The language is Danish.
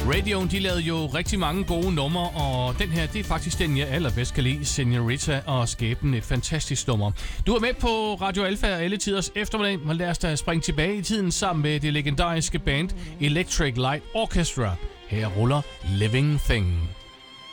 Radioen, de lavede jo rigtig mange gode numre, og den her, det er faktisk den, jeg allerbedst kan lide, Senorita og Skæbnen, et fantastisk nummer. Du er med på Radio Alfa alle tiders eftermiddag, og lad os da springe tilbage i tiden sammen med det legendariske band Electric Light Orchestra. Her ruller Living Thing.